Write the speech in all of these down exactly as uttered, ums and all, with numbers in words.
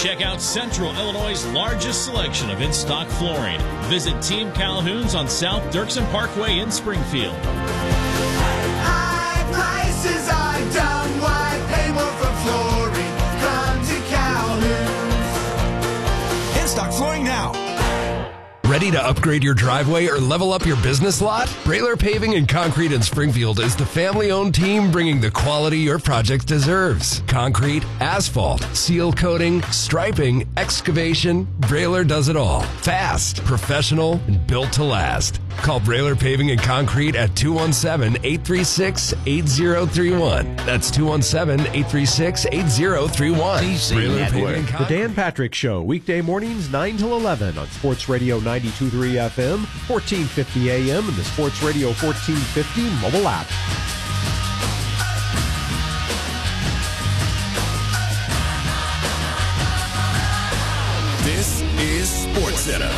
Check out Central Illinois' largest selection of in-stock flooring. Visit Team Calhoun's on South Dirksen Parkway in Springfield. High prices are dumb. Why pay more for flooring? Come to Calhoun's. In-stock flooring now. Ready to upgrade your driveway or level up your business lot? Brailer Paving and Concrete in Springfield is the family-owned team bringing the quality your project deserves. Concrete, asphalt, seal coating, striping, excavation, Brailer does it all. Fast, professional, and built to last. Call Brailer Paving and Concrete at two one seven, eight three six, eight zero three one. That's two one seven, eight three six, eight zero three one. Brailer Paving and The Dan Patrick Show, weekday mornings nine till eleven on Sports Radio ninety-two point three F M, fourteen fifty A M, and the Sports Radio fourteen fifty mobile app. This is SportsCenter.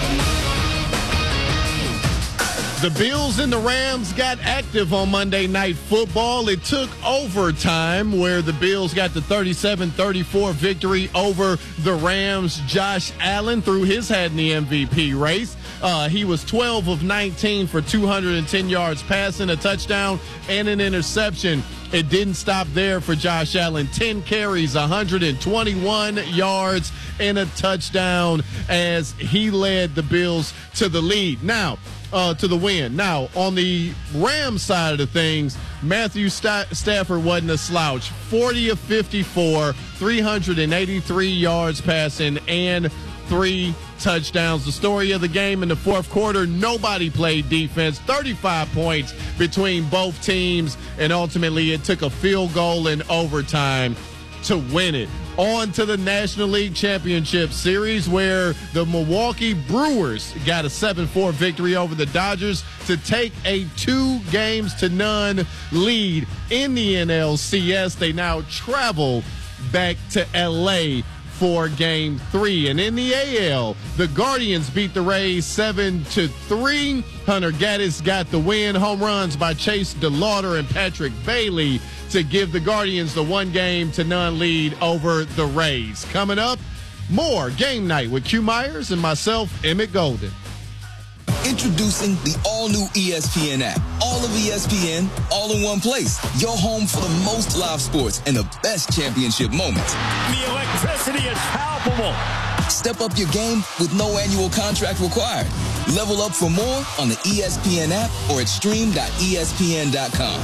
The Bills and the Rams got active on Monday Night Football. It took overtime where the Bills got the thirty-seven thirty-four victory over the Rams. Josh Allen threw his hat in the M V P race. Uh, he was twelve of nineteen for two hundred ten yards passing, a touchdown, and an interception. It didn't stop there for Josh Allen. ten carries, one hundred twenty-one yards, and a touchdown as he led the Bills to the lead. Now, Uh, to the win. Now, on the Rams side of the things, Matthew St- Stafford wasn't a slouch. forty of fifty-four, three hundred eighty-three yards passing, and three touchdowns. The story of the game in the fourth quarter, nobody played defense. thirty-five points between both teams, and ultimately it took a field goal in overtime to win it. On to the National League Championship Series, where the Milwaukee Brewers got a seven four victory over the Dodgers to take a two games to none lead in the N L C S. They now travel back to L A for game three. And in the A L, the Guardians beat the Rays seven to three. Hunter Gaddis got the win. Home runs by Chase DeLauder and Patrick Bailey to give the Guardians the one game to none lead over the Rays. Coming up, more Game Night with Q Myers and myself, Emmett Golden. Introducing the all-new E S P N app. All of E S P N, all in one place. Your home for the most live sports and the best championship moments. The electricity is palpable. Step up your game with no annual contract required. Level up for more on the E S P N app or at stream dot E S P N dot com.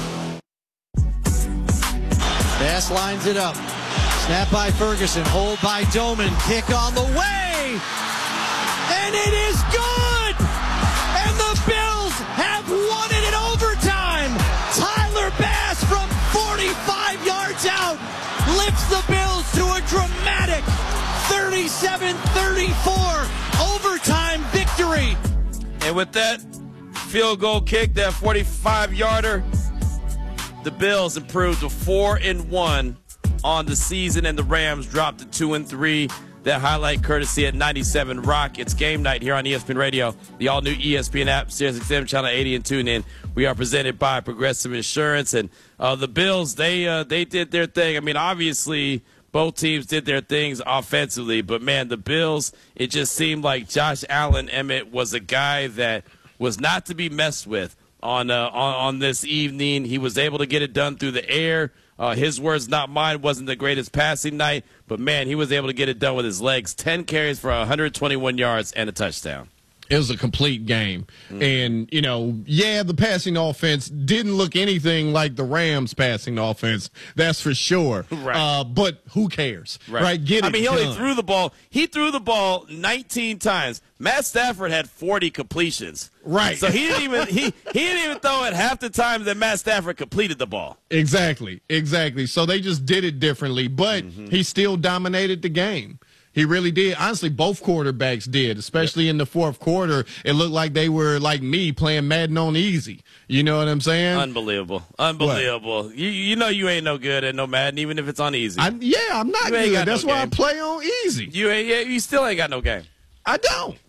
Bass lines it up. Snap by Ferguson. Hold by Doman. Kick on the way. And it is good. And the Bills have won it in overtime. Tyler Bass from forty-five yards out lifts the Bills to a dramatic thirty-seven thirty-four overtime victory. And with that field goal kick, that forty-five-yarder, the Bills improved to four and one on the season, and the Rams dropped to two and three. That highlight courtesy at ninety-seven Rock. It's Game Night here on E S P N Radio, the all-new E S P N app, Sirius X M channel eighty, and tune in. We are presented by Progressive Insurance, and uh, the Bills, they uh, they did their thing. I mean, obviously, both teams did their things offensively, but man, the Bills, it just seemed like Josh Allen, Emmett, was a guy that was not to be messed with. On, uh, on on this evening, he was able to get it done through the air. Uh, his words, not mine, wasn't the greatest passing night, but man, he was able to get it done with his legs. ten carries for one hundred twenty-one yards and a touchdown. It was a complete game. Mm. And, you know, yeah, the passing offense didn't look anything like the Rams' passing offense. That's for sure. Right. Uh, but who cares? Right. right? Get it I mean, he done. only threw the ball. He threw the ball nineteen times. Matt Stafford had forty completions. Right. So he didn't even he, he didn't even throw it half the time that Matt Stafford completed the ball. Exactly. Exactly. So they just did it differently, but mm-hmm. he still dominated the game. He really did. Honestly, both quarterbacks did, especially yep. in the fourth quarter. It looked like they were like me playing Madden on easy. You know what I'm saying? Unbelievable. Unbelievable. You you know you ain't no good at no Madden, even if it's on easy. I, yeah, I'm not you good. That's no why game. I play on easy. You ain't, yeah, you still ain't got no game. I don't.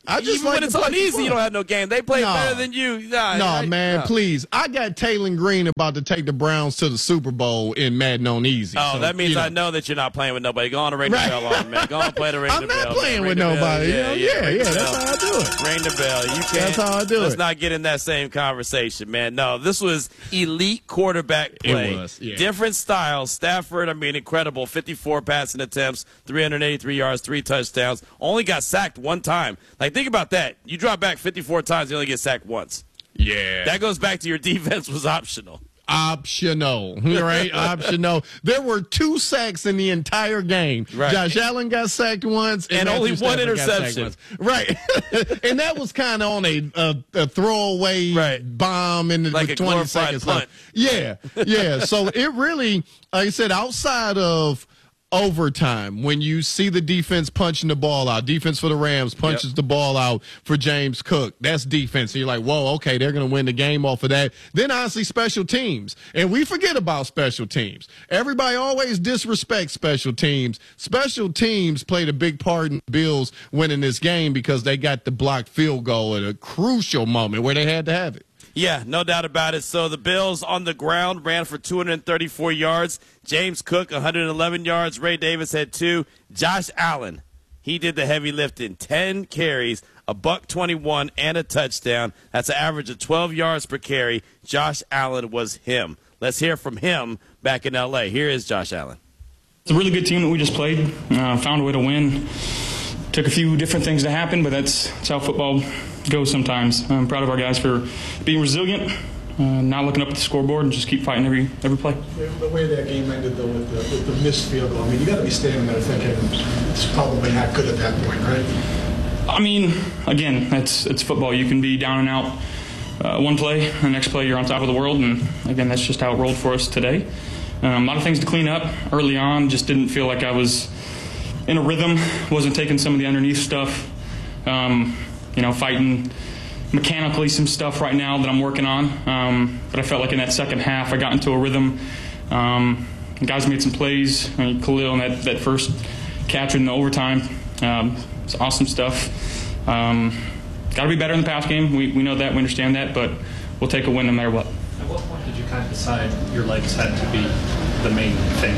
I just Even like when it's to play on easy, fun. you don't have no game. They play No. better than you. Nah, No, I- man, no. please. I got Taylor Green about to take the Browns to the Super Bowl in Madden on easy. Oh, so, that means you know. I know that you're not playing with nobody. Go on and ring the Right. bell on, man. Go on and play the ring I'm the not bell. playing man. with Ring the bell. nobody. Yeah, you yeah, know? yeah, ring yeah, the that's bell. how I do it. Ring the bell. You can't. That's how I do Let's it. not get in that same conversation, man. No, this was elite quarterback play. It was, yeah. Different styles. Stafford, I mean, incredible. fifty-four passing attempts, three hundred eighty-three yards, three touchdowns. Only got sacked one time. Like, think about that. You drop back fifty-four times, you only get sacked once. Yeah. That goes back to your defense was optional. Optional, right? Optional. There were two sacks in the entire game. Right. Josh Allen got sacked once, and, And only Matthew one Stafford got sacked interception. once. Right, and that was kind of on a, a, a throwaway Right. bomb in the Like with a twenty glorified seconds punt. left. Yeah, yeah. So it really, like I said, outside of overtime, when you see the defense punching the ball out, defense for the Rams punches Yep. the ball out for James Cook. That's defense. And you're like, whoa, okay, they're going to win the game off of that. Then honestly, special teams. And we forget about special teams. Everybody always disrespects special teams. Special teams played a big part in the Bills winning this game because they got the blocked field goal at a crucial moment where they had to have it. Yeah, no doubt about it. So the Bills on the ground ran for two hundred thirty-four yards. James Cook, one hundred eleven yards. Ray Davis had two. Josh Allen, he did the heavy lifting. ten carries, a buck twenty-one, and a touchdown. That's an average of twelve yards per carry. Josh Allen was him. Let's hear from him back in L A. Here is Josh Allen. It's a really good team that we just played. Uh, found a way to win. Took a few different things to happen, but that's, that's how football goes sometimes. I'm proud of our guys for being resilient, uh, not looking up at the scoreboard, and just keep fighting every every play. The way that game ended, though, with the, with the missed field goal, I mean, you got to be standing there thinking it's probably not good at that point, right? I mean, again, it's it's football. You can be down and out uh, one play, the next play you're on top of the world, and again, that's just how it rolled for us today. Um, a lot of things to clean up early on. Just didn't feel like I was in a rhythm. Wasn't taking some of the underneath stuff. Um, you know, fighting mechanically some stuff right now that I'm working on. Um, but I felt like in that second half, I got into a rhythm. Um, guys made some plays. I mean, Khalil and that, that first catch in the overtime. Um, it's awesome stuff. Um, got to be better in the pass game. We, we know that. We understand that. But we'll take a win no matter what. At what point did you kind of decide your legs had to be the main thing?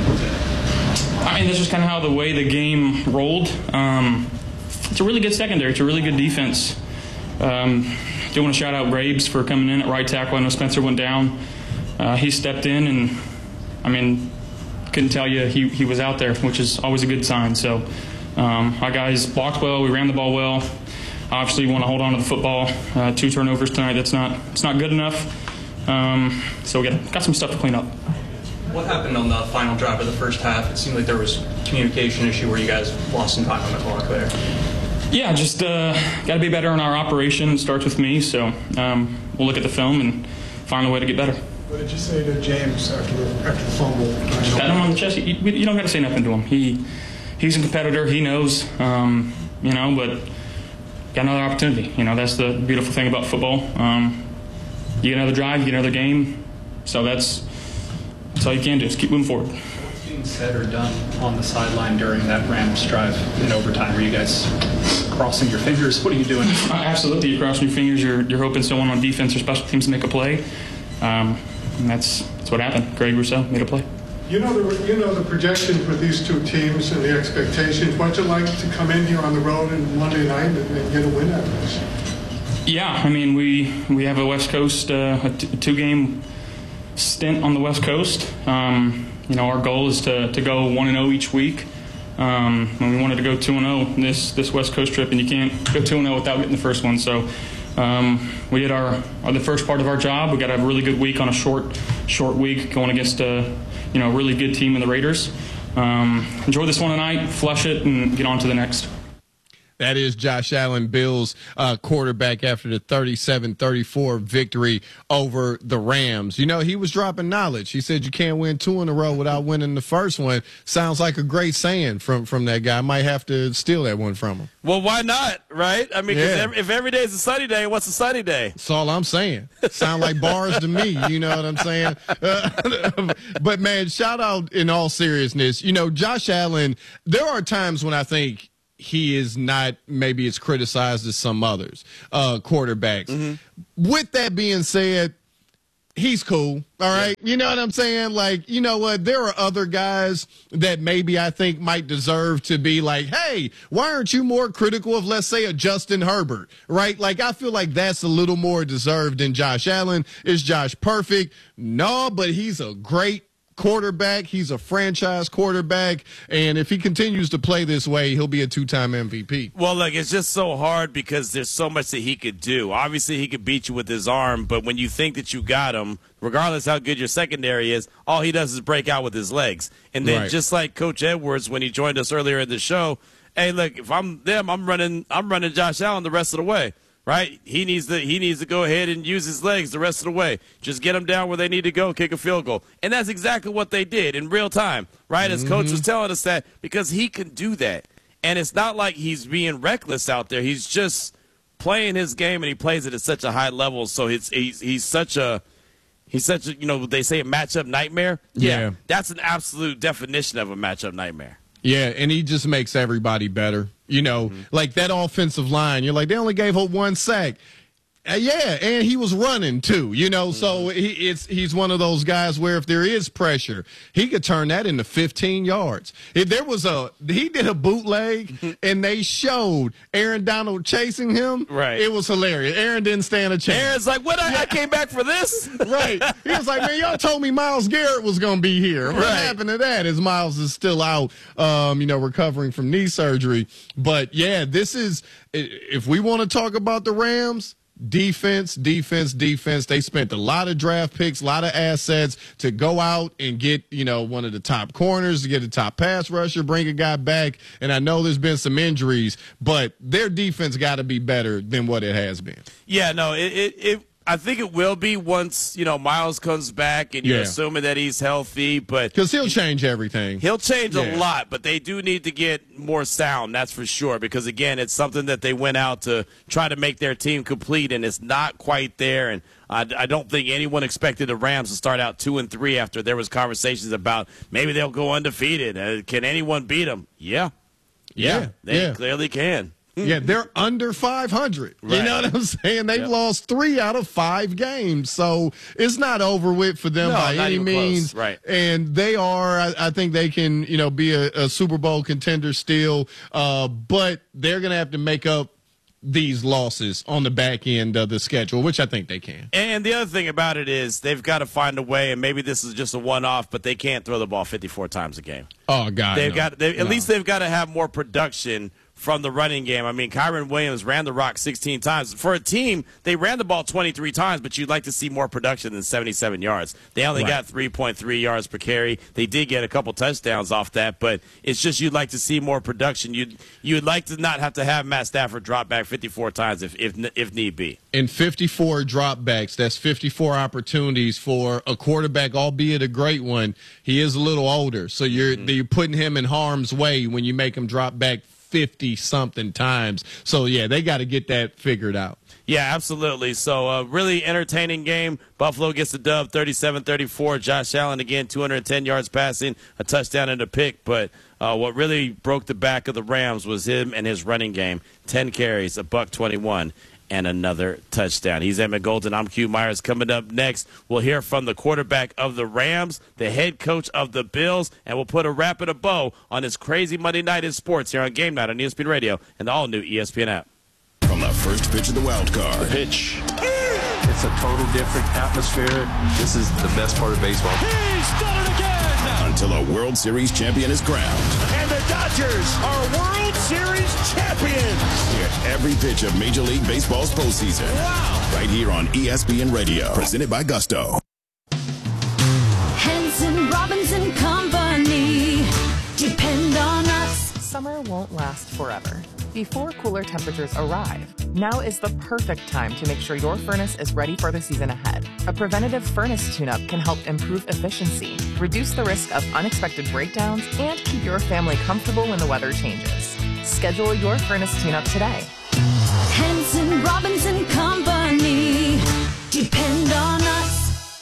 I mean, that's just kind of how the way the game rolled. Um, it's a really good secondary. It's a really good defense. Um, do want to shout out Graves for coming in at right tackle. I know Spencer went down. Uh, he stepped in, and I mean, couldn't tell you he, he was out there, which is always a good sign. So um, our guys blocked well. We ran the ball well. Obviously, we want to hold on to the football. Uh, two turnovers tonight. That's not it's not good enough. Um, so we got got some stuff to clean up. What happened on the final drive of the first half? It seemed like there was a communication issue where you guys lost some time on the clock there. Yeah, just uh, got to be better in our operation. It starts with me, so um, we'll look at the film and find a way to get better. What did you say to James after the, after the fumble? Pat him on the chest. You, you don't got to say nothing to him. He he's a competitor. He knows, um, you know, but got another opportunity. You know, that's the beautiful thing about football. Um, you get another drive, you get another game. So that's that's all you can do. Just keep moving forward. What's being said or done on the sideline during that Rams drive in overtime? Were you guys crossing your fingers? What are you doing? Uh, absolutely, you're crossing your fingers. You're you're hoping someone on defense or special teams make a play. Um, and that's that's what happened. Greg Rousseau made a play. You know the you know the projections with these two teams and the expectations. What's it like to come in here on the road on Monday night and, and get a win out of this? Yeah, I mean we we have a West Coast uh, a t- two-game stint on the West Coast. Um, you know our goal is to to go one and zero each week. Um, and we wanted to go two and zero this this West Coast trip, and you can't go two and zero without getting the first one. So. Um, we did our, our the first part of our job. We got to have a really good week on a short short week going against a you know really good team in the Raiders. Um, enjoy this one tonight, flush it, and get on to the next. That is Josh Allen, Bills uh, quarterback after the thirty-seven thirty-four victory over the Rams. You know, he was dropping knowledge. He said you can't win two in a row without winning the first one. Sounds like a great saying from, from that guy. I might have to steal that one from him. Well, why not, right? I mean, 'cause Yeah. every, if every day is a sunny day, what's a sunny day? That's all I'm saying. Sound like bars to me. You know what I'm saying? Uh, but, man, shout out in all seriousness. You know, Josh Allen, there are times when I think he is not maybe as criticized as some others uh, quarterbacks. Mm-hmm. With that being said, he's cool. All right. Yeah. You know what I'm saying? Like, you know what? There are other guys that maybe I think might deserve to be like, hey, why aren't you more critical of, let's say, a Justin Herbert? Right? Like, I feel like that's a little more deserved than Josh Allen. Is Josh perfect? No, but he's a great quarterback. He's a franchise quarterback, and if he continues to play this way, he'll be a two-time M V P. Well, look, it's just so hard because there's so much that he could do. Obviously, he could beat you with his arm, but when you think that you got him, regardless how good your secondary is, all he does is break out with his legs. And then Right. just like Coach Edwards when he joined us earlier in the show, hey, look, if I'm them, I'm running I'm running Josh Allen the rest of the way. Right? He needs to he needs to go ahead and use his legs the rest of the way. Just get them down where they need to go, kick a field goal. And that's exactly what they did in real time, right? As Coach was telling us that, because he can do that. And it's not like he's being reckless out there. He's just playing his game, and he plays it at such a high level. So it's he's he's such a he's such a, you know, they say a matchup nightmare. Yeah. yeah. That's an absolute definition of a matchup nightmare. Yeah, and he just makes everybody better. You know, mm-hmm. like that offensive line, you're like, they only gave up one sack. Uh, yeah, and he was running too, you know, mm-hmm. so he, it's he's one of those guys where if there is pressure, he could turn that into fifteen yards. If there was a, he did a bootleg and they showed Aaron Donald chasing him. Right. It was hilarious. Aaron didn't stand a chance. Aaron's like, what? I, yeah. I came back for this? Right. He was like, man, y'all told me Myles Garrett was going to be here. What right. happened to that? As Myles is still out, um, you know, recovering from knee surgery. But yeah, this is, if we want to talk about the Rams, defense, defense, defense. They spent a lot of draft picks, a lot of assets to go out and get, you know, one of the top corners, to get a top pass rusher, bring a guy back. And I know there's been some injuries, but their defense got to be better than what it has been. Yeah, no, it, it, it I think it will be once, you know, Myles comes back and you're Yeah. assuming that he's healthy. But because he'll change everything. He'll change Yeah. a lot, but they do need to get more sound, that's for sure. Because, again, it's something that they went out to try to make their team complete, and it's not quite there. And I, I don't think anyone expected the Rams to start out two and three after there was conversations about maybe they'll go undefeated. Uh, can anyone beat them? Yeah. Yeah, Yeah. they Yeah. clearly can. Yeah, they're under five hundred. Right. You know what I'm saying? They've Yep. lost three out of five games. So it's not over with for them No, by not any even means. close. Right. And they are, I, I think they can, you know, be a, a Super Bowl contender still. Uh, but they're going to have to make up these losses on the back end of the schedule, which I think they can. And the other thing about it is they've got to find a way, and maybe this is just a one-off, but they can't throw the ball fifty-four times a game. Oh, God. They've no. got they, no. at least they've got to have more production from the running game. I mean, Kyron Williams ran the rock sixteen times. For a team, they ran the ball twenty-three times, but you'd like to see more production than seventy-seven yards. They only Right. got three point three yards per carry. They did get a couple touchdowns off that, but it's just you'd like to see more production. You'd you'd like to not have to have Matt Stafford drop back fifty-four times if if, if need be. In fifty-four dropbacks, that's fifty-four opportunities for a quarterback, albeit a great one. He is a little older, so you're mm-hmm. you're putting him in harm's way when you make him drop back fifty-something times. So, yeah, they got to get that figured out. Yeah, absolutely. So, a uh, really entertaining game. Buffalo gets the dub, thirty-seven thirty-four. Josh Allen, again, two hundred ten yards passing, a touchdown and a pick. But uh, what really broke the back of the Rams was him and his running game. ten carries, a buck twenty-one, and another touchdown. He's Emmett Golden. I'm Q Myers. Coming up next, we'll hear from the quarterback of the Rams, the head coach of the Bills, and we'll put a wrap and a bow on this crazy Monday night in sports here on Game Night on E S P N Radio and the all-new E S P N app. From the first pitch of the wild card. The pitch. It's a total different atmosphere. This is the best part of baseball. He's done it again! Until a World Series champion is crowned. And the Dodgers are World Series champions! Hear every pitch of Major League Baseball's postseason. Wow! Right here on E S P N Radio. Presented by Gusto. Henson Robinson Company. Depend on us. Summer won't last forever. Before cooler temperatures arrive, now is the perfect time to make sure your furnace is ready for the season ahead. A preventative furnace tune-up can help improve efficiency, reduce the risk of unexpected breakdowns, and keep your family comfortable when the weather changes. Schedule your furnace tune-up today. Henson Robinson Company. Depend on us.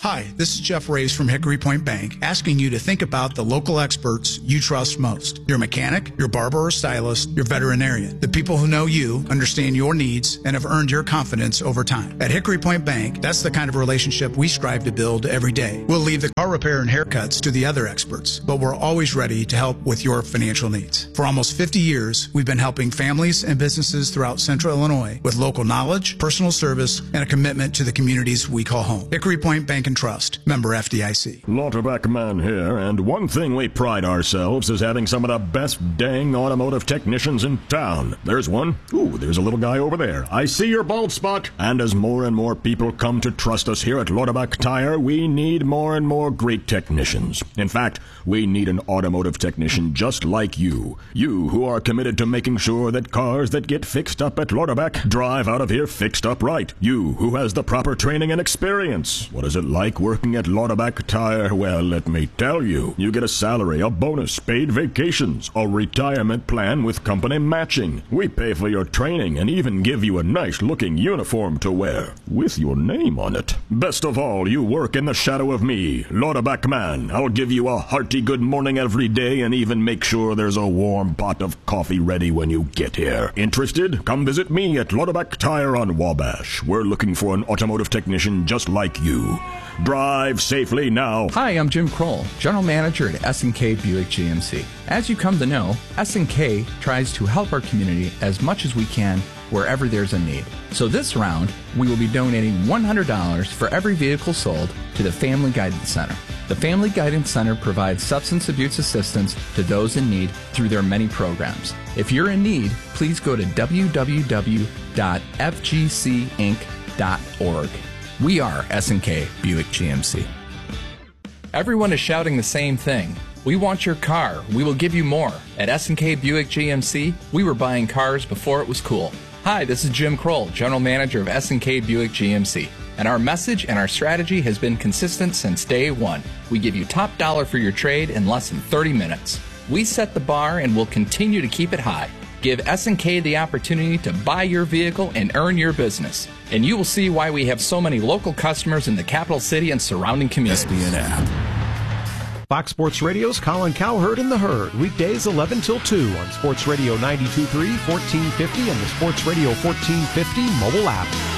Hi, this is Jeff Raves from Hickory Point Bank, asking you to think about the local experts you trust most. Your mechanic, your barber or stylist, your veterinarian. The people who know you, understand your needs, and have earned your confidence over time. At Hickory Point Bank, that's the kind of relationship we strive to build every day. We'll leave the car repair and haircuts to the other experts, but we're always ready to help with your financial needs. For almost fifty years, we've been helping families and businesses throughout Central Illinois with local knowledge, personal service, and a commitment to the communities we call home. Hickory Point Bank and Trust, member F D I C. Lauterbach Man here, and one thing we pride ourselves is having some of the best dang automotive technicians in town. There's one. Ooh, there's a little guy over there. I see your bald spot. And as more and more people come to trust us here at Lauterbach Tire, we need more and more great technicians. In fact, we need an automotive technician just like you. You who are committed to making sure that cars that get fixed up at Lauterbach drive out of here fixed up right. You who has the proper training and experience. What is it like working at Lauterbach Tire? Well, let me tell you. You get a salary, a bonus, paid vacations, a retirement plan with company matching. We pay for your training and even give you a nice-looking uniform to wear with your name on it. Best of all, you work in the shadow of me, Lauterbach Man. I'll give you a hearty good morning every day and even make sure there's a warm pot of coffee ready when you get here. Interested? Come visit me at Lauterbach Tire on Wabash. We're looking for an automotive technician just like you. Drive safely now. Hi, I'm Jim Kroll, General Manager at S and K Buick G M C. As you come to know, S and K tries to help our community as much as we can wherever there's a need. So this round, we will be donating one hundred dollars for every vehicle sold to the Family Guidance Center. The Family Guidance Center provides substance abuse assistance to those in need through their many programs. If you're in need, please go to w w w dot f g c inc dot org. We are S and K Buick G M C. Everyone is shouting the same thing. We want your car. We will give you more. At S and K Buick G M C, we were buying cars before it was cool. Hi, this is Jim Kroll, General Manager of S and K Buick G M C. And our message and our strategy has been consistent since day one. We give you top dollar for your trade in less than thirty minutes. We set the bar and will continue to keep it high. Give S and K the opportunity to buy your vehicle and earn your business. And you will see why we have so many local customers in the capital city and surrounding communities. S B N app. Fox Sports Radio's Colin Cowherd in the Herd. Weekdays eleven till two on Sports Radio ninety-two point three, fourteen fifty, and the Sports Radio fourteen fifty mobile app.